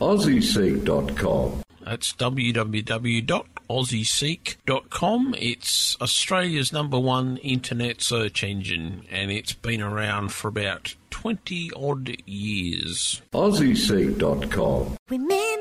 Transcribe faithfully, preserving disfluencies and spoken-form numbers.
aussie seek dot com. That's w w w dot aussie seek dot com. It's Australia's number one internet search engine, and it's been around for about twenty odd years. aussie seek dot com. Remember